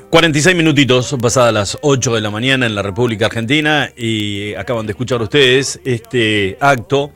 46 minutitos pasadas las 8 de la mañana en la República Argentina y acaban de escuchar ustedes este acto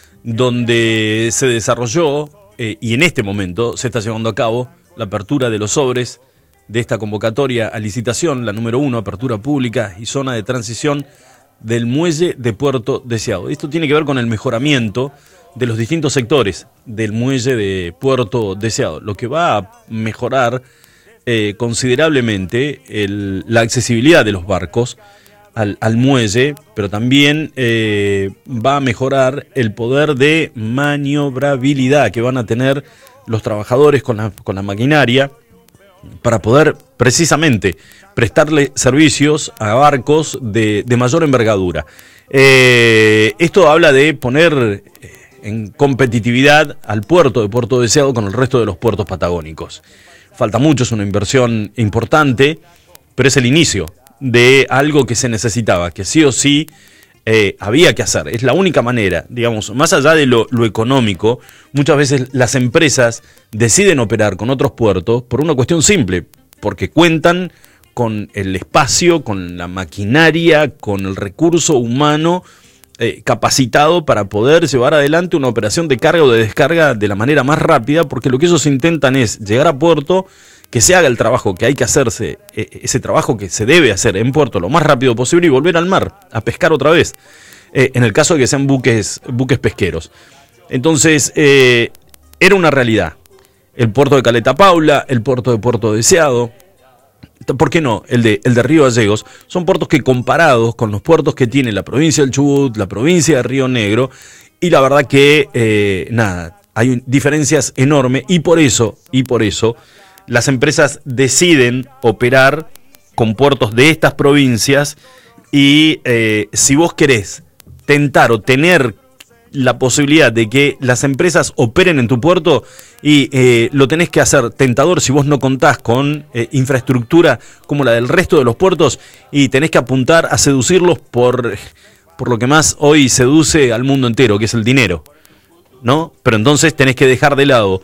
donde se desarrolló y en este momento se está llevando a cabo la apertura de los sobres de esta convocatoria a licitación, la número 1, apertura pública y zona de transición del muelle de Puerto Deseado. Esto tiene que ver con el mejoramiento de los distintos sectores del muelle de Puerto Deseado, lo que va a mejorar considerablemente la accesibilidad de los barcos al muelle, pero también va a mejorar el poder de maniobrabilidad que van a tener los trabajadores con la maquinaria para poder precisamente prestarle servicios a barcos de mayor envergadura. Esto habla de poner en competitividad al puerto de Puerto Deseado con el resto de los puertos patagónicos. Falta mucho, es una inversión importante, pero es el inicio de algo que se necesitaba, que sí o sí había que hacer. Es la única manera, digamos, más allá de lo económico, muchas veces las empresas deciden operar con otros puertos por una cuestión simple, porque cuentan con el espacio, con la maquinaria, con el recurso humano capacitado para poder llevar adelante una operación de carga o de descarga de la manera más rápida, porque lo que ellos intentan es llegar a puerto, que se haga el trabajo que hay que hacerse, ese trabajo que se debe hacer en puerto lo más rápido posible y volver al mar, a pescar otra vez, en el caso de que sean buques pesqueros. Entonces, era una realidad. El puerto de Caleta Paula, el puerto de Puerto Deseado, ¿por qué no? El de Río Gallegos, son puertos que comparados con los puertos que tiene la provincia del Chubut, la provincia de Río Negro, y la verdad que, hay diferencias enormes, y por eso, las empresas deciden operar con puertos de estas provincias, y si vos querés tentar o tener la posibilidad de que las empresas operen en tu puerto, y lo tenés que hacer tentador si vos no contás con infraestructura como la del resto de los puertos, y tenés que apuntar a seducirlos por lo que más hoy seduce al mundo entero, que es el dinero, ¿no? Pero entonces tenés que dejar de lado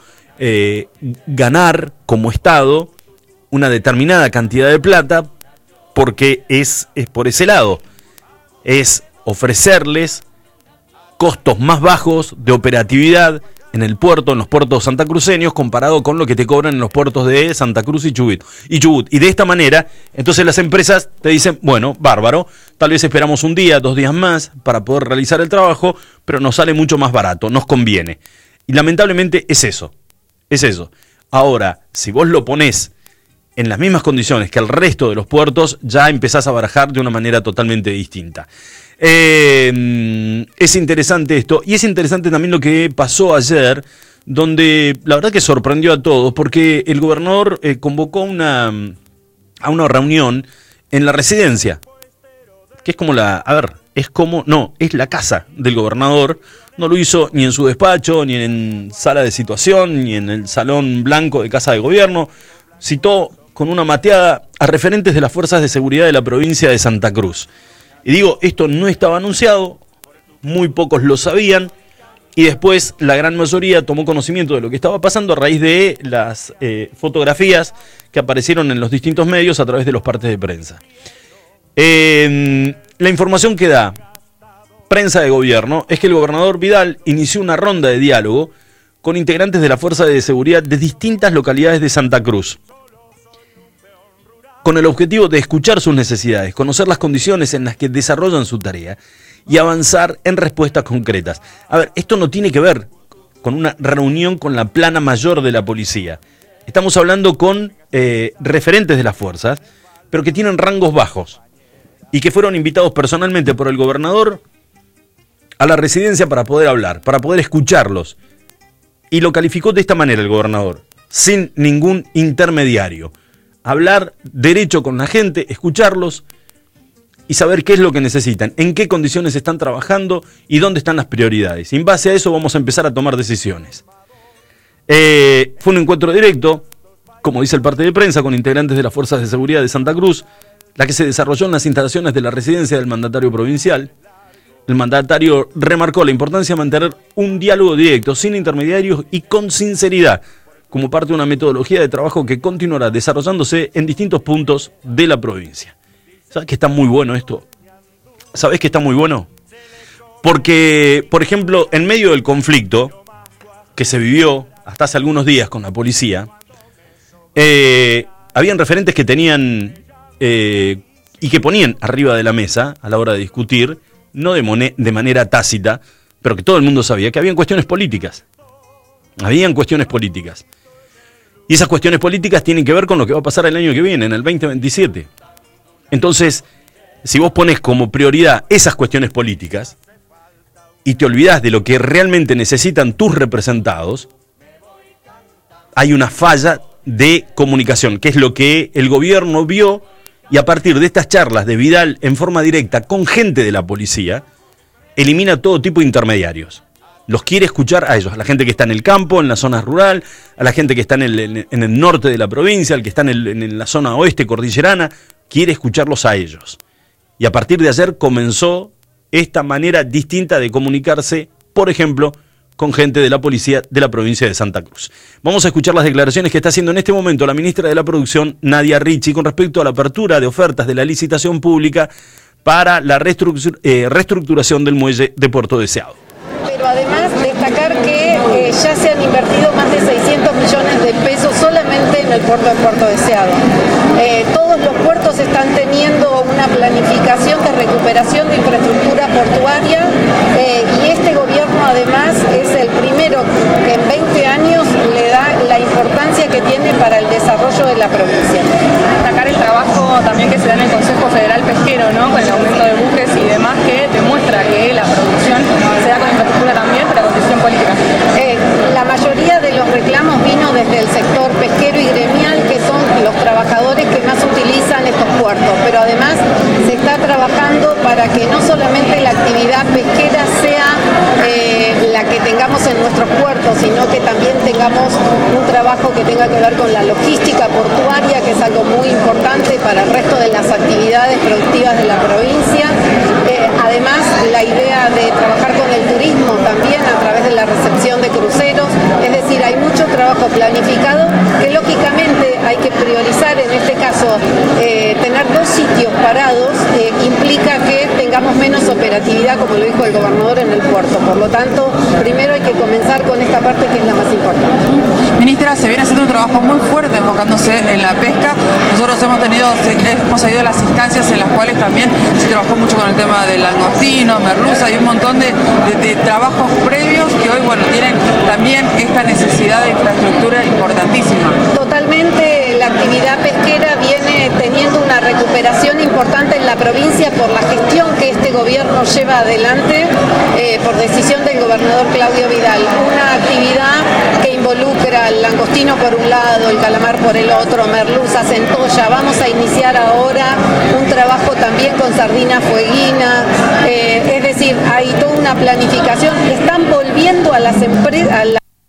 ganar como Estado una determinada cantidad de plata, porque es por ese lado, es ofrecerles costos más bajos de operatividad en el puerto, en los puertos santacruceños, comparado con lo que te cobran en los puertos de Santa Cruz y Chubut. Y de esta manera, entonces las empresas te dicen, bueno, bárbaro, tal vez esperamos un día, 2 días más para poder realizar el trabajo, pero nos sale mucho más barato, nos conviene. Y lamentablemente es eso. Ahora, si vos lo ponés en las mismas condiciones que el resto de los puertos, ya empezás a barajar de una manera totalmente distinta. Es interesante esto, y es interesante también lo que pasó ayer, donde la verdad que sorprendió a todos, porque el gobernador convocó a una reunión en la residencia, que es como es la casa del gobernador. No lo hizo ni en su despacho, ni en sala de situación, ni en el salón blanco de casa de gobierno. Citó con una mateada a referentes de las fuerzas de seguridad de la provincia de Santa Cruz. Y digo, esto no estaba anunciado, muy pocos lo sabían, y después la gran mayoría tomó conocimiento de lo que estaba pasando a raíz de las fotografías que aparecieron en los distintos medios a través de los partes de prensa. La información que da prensa de gobierno es que el gobernador Vidal inició una ronda de diálogo con integrantes de la Fuerza de Seguridad de distintas localidades de Santa Cruz, con el objetivo de escuchar sus necesidades, conocer las condiciones en las que desarrollan su tarea y avanzar en respuestas concretas. A ver, esto no tiene que ver con una reunión con la plana mayor de la policía. Estamos hablando con referentes de las fuerzas, pero que tienen rangos bajos y que fueron invitados personalmente por el gobernador a la residencia para poder hablar, para poder escucharlos. Y lo calificó de esta manera el gobernador, sin ningún intermediario. Hablar derecho con la gente, escucharlos y saber qué es lo que necesitan, en qué condiciones están trabajando y dónde están las prioridades. Y en base a eso vamos a empezar a tomar decisiones. Fue un encuentro directo, como dice el parte de prensa, con integrantes de las Fuerzas de Seguridad de Santa Cruz, la que se desarrolló en las instalaciones de la residencia del mandatario provincial. El mandatario remarcó la importancia de mantener un diálogo directo, sin intermediarios y con sinceridad, como parte de una metodología de trabajo que continuará desarrollándose en distintos puntos de la provincia. ¿Sabes que está muy bueno esto? ¿Sabes que está muy bueno? Porque, por ejemplo, en medio del conflicto que se vivió hasta hace algunos días con la policía, habían referentes que tenían y que ponían arriba de la mesa a la hora de discutir, no de manera tácita, pero que todo el mundo sabía que habían cuestiones políticas. Habían cuestiones políticas. Y esas cuestiones políticas tienen que ver con lo que va a pasar el año que viene, en el 2027. Entonces, si vos pones como prioridad esas cuestiones políticas y te olvidás de lo que realmente necesitan tus representados, hay una falla de comunicación, que es lo que el gobierno vio, y a partir de estas charlas de Vidal en forma directa con gente de la policía, elimina todo tipo de intermediarios. Los quiere escuchar a ellos, a la gente que está en el campo, en la zona rural, a la gente que está en el norte de la provincia, al que está en la zona oeste cordillerana, quiere escucharlos a ellos. Y a partir de ayer comenzó esta manera distinta de comunicarse, por ejemplo, con gente de la policía de la provincia de Santa Cruz. Vamos a escuchar las declaraciones que está haciendo en este momento la ministra de la Producción, Nadia Ricci, con respecto a la apertura de ofertas de la licitación pública para la reestructuración del muelle de Puerto Deseado. Pero además destacar que ya se han invertido más de 600 millones de pesos solamente en el puerto de Puerto Deseado. Todos los puertos están teniendo una planificación de recuperación de infraestructura portuaria y este gobierno además es el primero que en 20 años le da la importancia que tiene para el desarrollo de la provincia. Destacar el trabajo también que se da en el Consejo Federal Pesquero, ¿no? Con el aumento de buques y demás, que demuestra que la producción se da con infraestructura también, pero con decisión política. La mayoría de los reclamos vino desde el sector pesquero y gremial, que son los trabajadores que más utilizan estos puertos, pero además se está trabajando para que no solamente la actividad pesquera sea la que tengamos en nuestros puertos, sino que también tengamos un trabajo que tenga que ver con la logística portuaria, que es algo muy importante para el resto de las actividades productivas de la provincia. Además, la idea de trabajar con el turismo también a través de la recepción de cruceros, es decir, hay mucho trabajo planificado que lógicamente hay que priorizar. En este caso, tener 2 sitios parados implica que tengamos menos operatividad, como lo dijo el gobernador, en el puerto. Por lo tanto, primero hay que comenzar con esta parte que es la más importante. Ministra, se viene haciendo un trabajo muy fuerte enfocándose en la pesca. Nosotros hemos ido a las instancias en las cuales también se trabajó mucho con el tema del langostino, merluza y un montón de trabajos previos que hoy, bueno, tienen también esta necesidad de infraestructura importantísima. Totalmente, la actividad pesquera viene teniendo una recuperación importante en la provincia por la gestión que este gobierno lleva adelante por decisión del gobernador Claudio Vidal. Una actividad que involucra el langostino por un lado, el calamar por el otro, merluza, centolla. Vamos a iniciar ahora un trabajo también con sardina fueguina. Es decir, hay toda una planificación. Están volviendo a las empresas,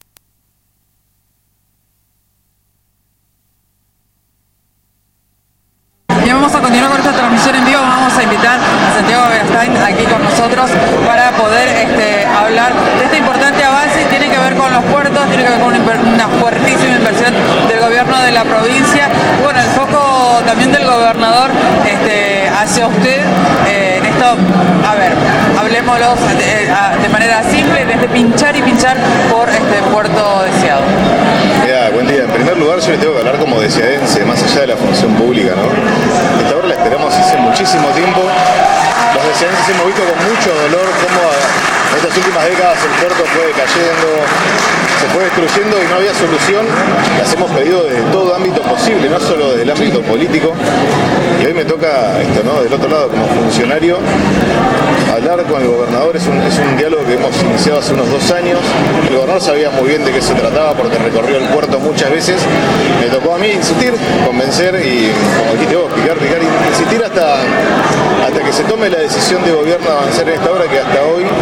Vamos a continuar con esta transmisión en vivo. Vamos a invitar a Santiago Beastein aquí con nosotros para poder hablar de este importante avance. Tiene que ver con los puertos, tiene que ver con una fuertísima inversión del gobierno de la provincia. Y bueno, el foco también del gobernador hacia usted en esto. A ver, hablemoslo de manera simple, desde pinchar y pinchar por Puerto Deseado. Buen día. En primer lugar, yo les tengo que hablar como deseadense, más allá de la función pública, ¿no? Esta obra la esperamos hace muchísimo tiempo. Los deseadenses hemos visto con mucho dolor cómo en estas últimas décadas el puerto fue decayendo, se fue destruyendo y no había solución. Las hemos pedido desde todo ámbito posible, no solo desde el ámbito político. Y hoy me toca, ¿no? Del otro lado, como funcionario, hablar con el gobernador. Es un diálogo que hemos iniciado hace unos 2 años. El gobernador sabía muy bien de qué se trataba porque recorrió el puerto muchas veces. Me tocó a mí insistir, convencer y, como dijiste vos, picar, insistir hasta que se tome la decisión de gobierno de avanzar en esta obra, que hasta hoy es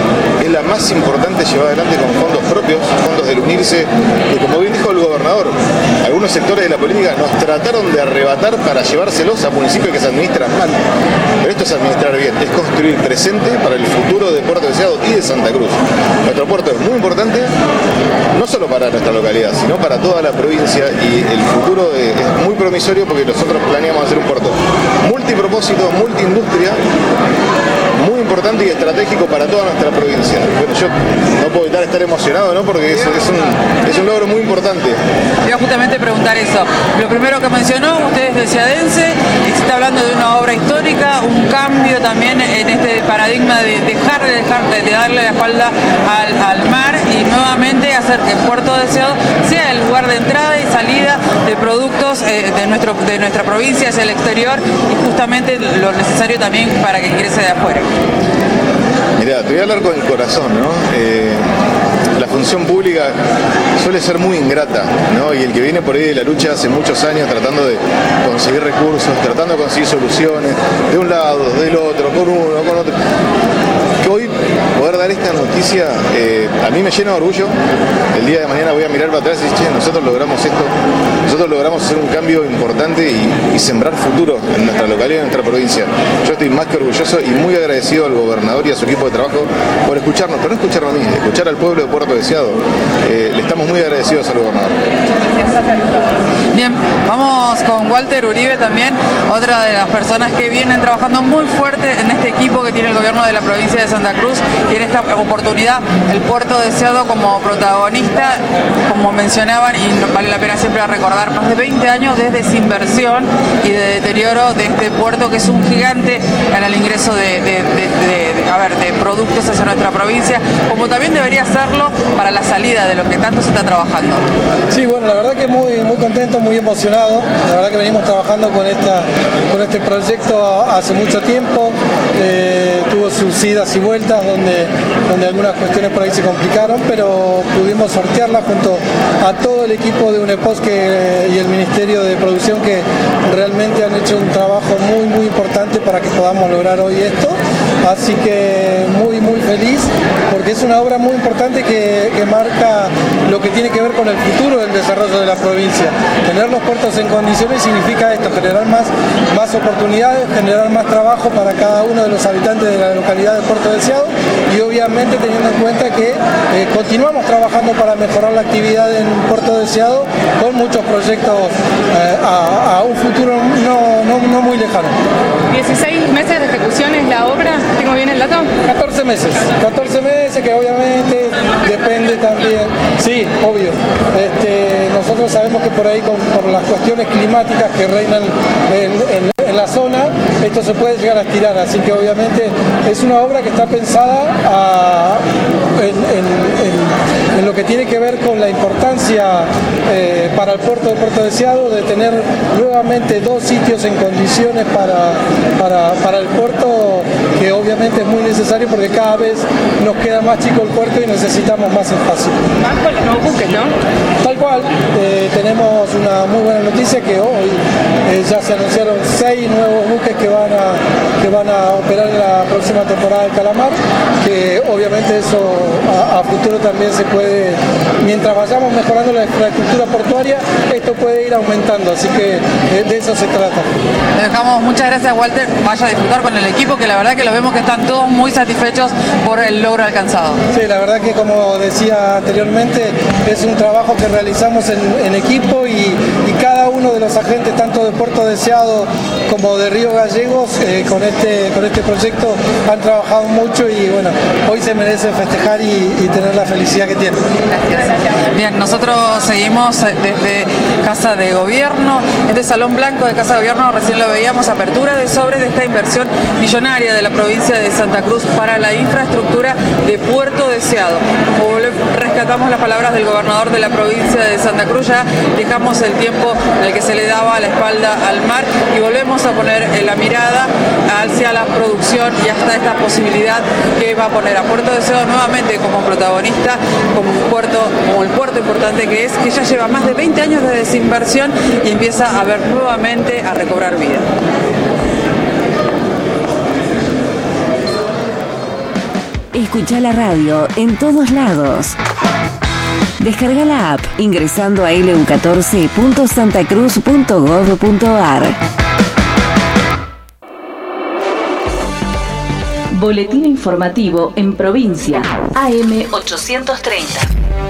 es la más importante llevada adelante con fondos propios, fondos del unirse, que como bien dijo el gobernador, algunos sectores de la política nos trataron de arrebatar para llevárselos a municipios que se administran mal. Pero esto es administrar bien, es construir presente para el futuro de Puerto Deseado y de Santa Cruz. Nuestro puerto es muy importante, no solo para nuestra localidad, sino para toda la provincia, y el futuro es muy promisorio porque nosotros planeamos hacer un puerto multipropósito, multiindustria, muy importante y estratégico para toda nuestra provincia. Bueno, yo no puedo evitar estar emocionado, ¿no? Porque es un logro muy importante. Iba justamente a preguntar eso. Lo primero que mencionó, usted es deseadense, y se está hablando de una obra histórica, un cambio también en este paradigma de darle la espalda al mar y nuevamente hacer que Puerto Deseado sea el lugar de entrada y salida de productos de nuestra provincia hacia el exterior, y justamente lo necesario también para que ingrese de afuera. Mirá, te voy a hablar con el corazón, ¿no? La función pública suele ser muy ingrata, ¿no? Y el que viene por ahí de la lucha hace muchos años tratando de conseguir recursos, tratando de conseguir soluciones, de un lado, del otro, con uno, con otro. Que hoy poder dar esta noticia a mí me llena de orgullo. El día de mañana voy a mirar para atrás y decir, che, nosotros logramos esto, nosotros logramos hacer un cambio importante y sembrar futuro en nuestra localidad, en nuestra provincia. Yo estoy más que orgulloso y muy agradecido al gobernador y a su equipo de trabajo por escucharnos, pero no escucharnos a mí, escuchar al pueblo de Puerto Deseado. Le estamos muy agradecidos al gobernador. Bien, vamos con Walter Uribe también, otra de las personas que vienen trabajando muy fuerte en este equipo que tiene el gobierno de la provincia de Santa Cruz, y en esta oportunidad el Puerto Deseado como protagonista, como mencionaban, y vale la pena siempre recordar, más de 20 años de desinversión y de deterioro de este puerto, que es un gigante en el ingreso de productos hacia nuestra provincia, como también debería serlo para la salida de lo que tanto se está trabajando. Sí, bueno, la verdad que muy contento, muy emocionado. La verdad que venimos trabajando con este proyecto hace mucho tiempo. Tuvo sus idas y vueltas donde algunas cuestiones por ahí se complicaron, pero pudimos sortearla junto a todo el equipo de UNEPOS y el Ministerio de Producción, que realmente han hecho un trabajo muy importante para que podamos lograr hoy esto. Así que muy feliz, porque es una obra muy importante que marca lo que tiene que ver con el futuro del desarrollo de la provincia. Tener los puertos en condiciones significa esto, generar más oportunidades, generar más trabajo para cada uno de los habitantes de la localidad de Puerto Deseado, y obviamente teniendo en cuenta que continuamos trabajando para mejorar la actividad en Puerto Deseado con muchos proyectos a un futuro no muy lejano. 16 meses de ejecución es la obra, ¿tengo bien el dato? 14 meses que obviamente depende también, sí, obvio. Nosotros sabemos que por ahí por las cuestiones climáticas que reinan en la zona, esto se puede llegar a estirar, así que obviamente es una obra que está pensada en lo que tiene que ver con la importancia para el puerto de Puerto Deseado de tener nuevamente 2 sitios en condiciones para el puerto, que obviamente es muy necesario porque cada vez nos queda más chico el puerto y necesitamos más espacio. Más con los nuevos buques, ¿no? Tal cual, tenemos una muy buena noticia, que hoy ya se anunciaron 6 nuevos buques que van a operar en la próxima temporada del Calamar, que obviamente eso a futuro también se puede, mientras vayamos mejorando la infraestructura portuaria, esto puede ir aumentando, así que de eso se trata. Le dejamos, muchas gracias, Walter, vaya a disfrutar con el equipo, que la verdad que lo vemos que están todos muy satisfechos por el logro alcanzado. Sí, la verdad que, como decía anteriormente, es un trabajo que realizamos en equipo, y cada uno de los agentes, tanto de Puerto Deseado como de Río Gallegos, con este proyecto han trabajado mucho, y bueno, hoy se merece festejar y tener la felicidad que tienen. Gracias. Bien, nosotros seguimos desde Casa de Gobierno, este Salón Blanco de Casa de Gobierno, recién lo veíamos, apertura de esta inversión millonaria de la provincia de Santa Cruz para la infraestructura de Puerto Deseado. Como rescatamos las palabras del gobernador de la provincia de Santa Cruz, ya dejamos el tiempo en el que se le daba la espalda al mar y volvemos a poner la mirada hacia la producción y hasta esta posibilidad que va a poner a Puerto Deseado nuevamente como protagonista, como el puerto importante que es, que ya lleva más de 20 años de desinversión y empieza a ver nuevamente a recobrar vida. Escucha la radio en todos lados. Descarga la app ingresando a lu14.santacruz.gov.ar. Boletín informativo en provincia. AM 830.